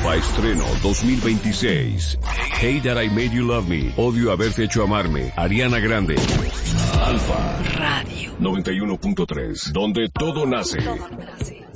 Alfa estreno 2026. Hate That I Made You Love Me. Odio haberte hecho amarme. Ariana Grande. Alfa Radio 91.3, donde todo nace.